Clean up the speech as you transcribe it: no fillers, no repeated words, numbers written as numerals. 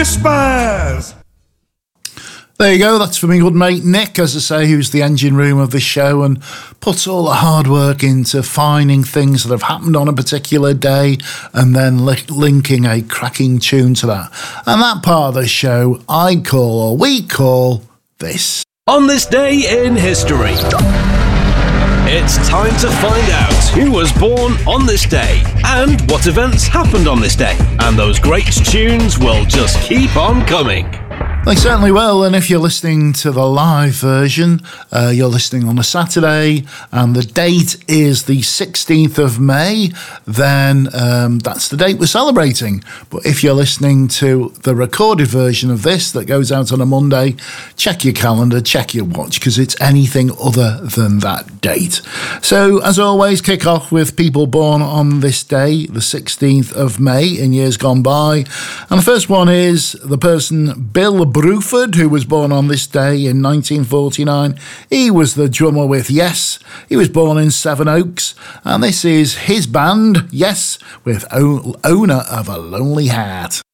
despairs. There you go, that's for me good mate Nick, as I say, who's the engine room of the show and puts all the hard work into finding things that have happened on a particular day and then linking a cracking tune to that. And that part of the show we call this. On this day in history, it's time to find out who was born on this day and what events happened on this day. And those great tunes will just keep on coming. They certainly will, and if you're listening to the live version, you're listening on a Saturday, and the date is the 16th of May, then that's the date we're celebrating. But if you're listening to the recorded version of this that goes out on a Monday, check your calendar, check your watch, because it's anything other than that date. So, as always, kick off with people born on this day, the 16th of May, in years gone by. And the first one is the person Bill Bruford, who was born on this day in 1949. He was the drummer with Yes. He was born in Sevenoaks, and this is his band, Yes, with Owner of a Lonely Heart.